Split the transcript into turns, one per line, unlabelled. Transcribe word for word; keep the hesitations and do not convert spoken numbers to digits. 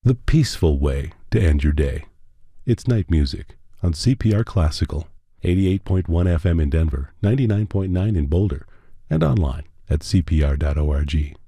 the peaceful way to end your day. It's night music on C P R Classical, eighty-eight point one F M in Denver, ninety-nine point nine in Boulder, and online at c p r dot org.